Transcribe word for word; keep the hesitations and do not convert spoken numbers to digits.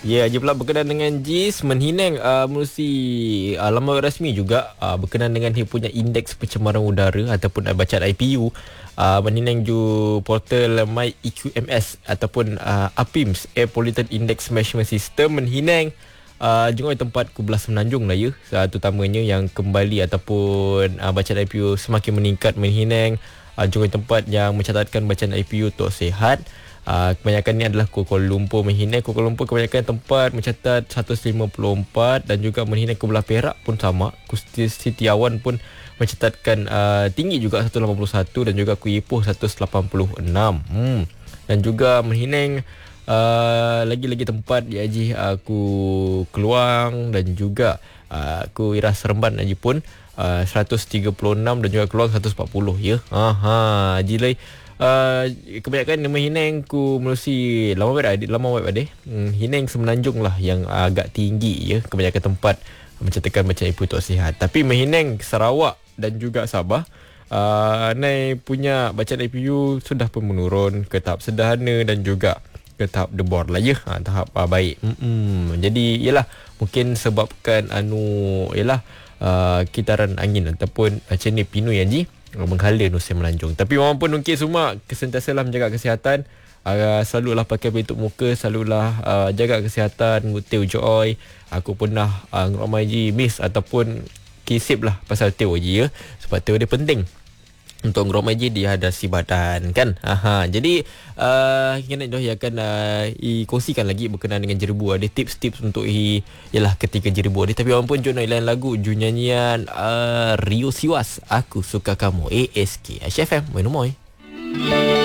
Ya, yeah, pula berkenaan dengan J I S Menhinang uh, melalui uh, laman web rasmi juga uh, berkenaan dengan dia punya indeks pencemaran udara ataupun uh, bacaan I P U. Uh, Menhinang ju portal My E Q M S ataupun uh, A P I M S Air Pollutant Index Measurement System menhinang uh, jengoi tempat Kubelah Semenanjung lah ya, uh, terutamanya yang kembali ataupun uh, bacaan I P U semakin meningkat menhinang uh, jengoi tempat yang mencatatkan bacaan I P U untuk sihat. Uh, kebanyakan ni adalah Kuala Lumpur menhinang. Kuala Lumpur kebanyakan tempat mencatat seratus lima puluh empat dan juga menhinang Kebelah Perak pun sama. Sitiawan pun mencatatkan uh, tinggi juga seratus lapan puluh satu dan juga Kuala Ipoh seratus lapan puluh enam. Hmm. Dan juga menhinang uh, lagi-lagi tempat di Haji aku Keluang dan juga uh, aku Iras Seremban Haji pun uh, seratus tiga puluh enam dan juga Keluang seratus empat puluh ya. Aha, Haji Uh, kebanyakan nama Hinang ku melalui laman web ada laman web ada hmm, Hinang Semenanjung lah yang agak tinggi ya, kebanyakan tempat mencatatkan bacaan I P U untuk sihat. Tapi Menhinang Sarawak dan juga Sabah uh, Nai punya bacaan I P U sudah pun menurun ke tahap sederhana dan juga ke tahap debor lah ya, ha, tahap uh, baik. Mm-mm. Jadi yalah, mungkin sebabkan anu yalah uh, kitaran angin ataupun uh, cendil pinui Haji menghala Nusa Menanjung. Tapi walaupun mungkin semua sentiasalah menjaga kesihatan, uh, selalulah pakai pelitup muka, selalulah uh, jaga kesihatan, ngutip joy. Aku pernah uh, ngerok maji miss ataupun kisip lah pasal teo je ya, sebab teo dia penting untuk ngerok maji dia ada si badan kan. Aha, jadi uh, kita nak akan uh, kongsikan lagi berkenaan dengan jerebu. Ada tips-tips untuk i ialah ketika jerebu. Tapi walaupun jom nak lain lagu ju nyanyian uh, Rio Siwas Aku Suka Kamu A S K H F M Moy.